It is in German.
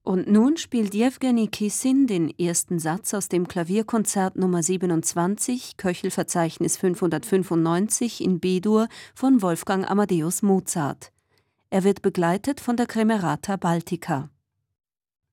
Und nun spielt Jewgeni Kissin den ersten Satz aus dem Klavierkonzert Nummer 27, Köchelverzeichnis 595 in B-Dur von Wolfgang Amadeus Mozart. Er wird begleitet von der Cremerata Baltica.